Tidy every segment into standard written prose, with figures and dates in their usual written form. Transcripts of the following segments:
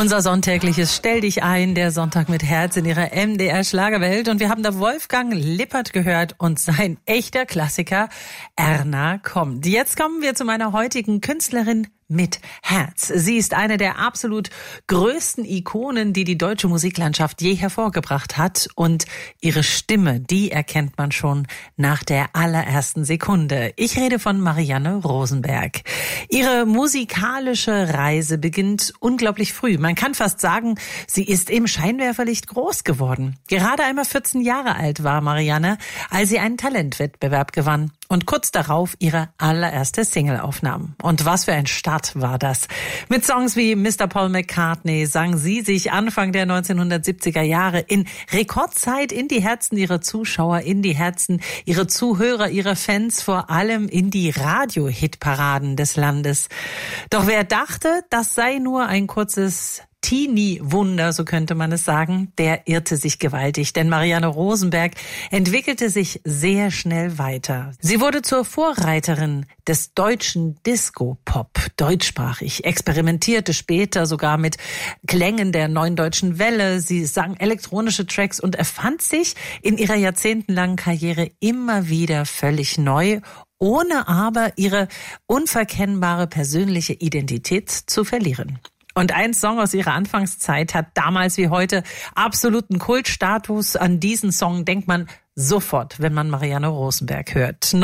Unser sonntägliches Stell dich ein, der Sonntag mit Herz in ihrer MDR Schlagerwelt. Und wir haben da Wolfgang Lippert gehört und sein echter Klassiker Erna kommt. Jetzt kommen wir zu meiner heutigen Künstlerin mit Herz. Sie ist eine der absolut größten Ikonen, die die deutsche Musiklandschaft je hervorgebracht hat. Und ihre Stimme, die erkennt man schon nach der allerersten Sekunde. Ich rede von Marianne Rosenberg. Ihre musikalische Reise beginnt unglaublich früh. Man kann fast sagen, sie ist im Scheinwerferlicht groß geworden. Gerade einmal 14 Jahre alt war Marianne, als sie einen Talentwettbewerb gewann und kurz darauf ihre allererste Single aufnahm. Und was für ein Start war das. Mit Songs wie Mr. Paul McCartney sang sie sich Anfang der 1970er Jahre in Rekordzeit in die Herzen ihrer Zuschauer, in die Herzen ihrer Zuhörer, ihrer Fans, vor allem in die Radio-Hitparaden des Landes. Doch wer dachte, das sei nur ein kurzes Teenie-Wunder, so könnte man es sagen, der irrte sich gewaltig, denn Marianne Rosenberg entwickelte sich sehr schnell weiter. Sie wurde zur Vorreiterin des deutschen Disco-Pop, deutschsprachig, experimentierte später sogar mit Klängen der neuen deutschen Welle. Sie sang elektronische Tracks und erfand sich in ihrer jahrzehntelangen Karriere immer wieder völlig neu, ohne aber ihre unverkennbare persönliche Identität zu verlieren. Und ein Song aus ihrer Anfangszeit hat damals wie heute absoluten Kultstatus. An diesen Song denkt man sofort, wenn man Marianne Rosenberg hört.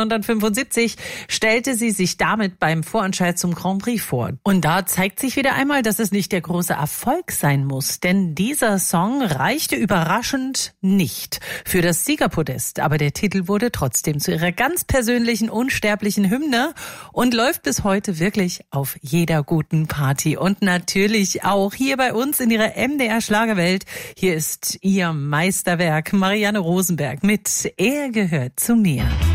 1975 stellte sie sich damit beim Vorentscheid zum Grand Prix vor. Und da zeigt sich wieder einmal, dass es nicht der große Erfolg sein muss. Denn dieser Song reichte überraschend nicht für das Siegerpodest. Aber der Titel wurde trotzdem zu ihrer ganz persönlichen, unsterblichen Hymne und läuft bis heute wirklich auf jeder guten Party. Und natürlich auch hier bei uns in ihrer MDR Schlagerwelt. Hier ist ihr Meisterwerk, Marianne Rosenberg mit Er gehört zu mir.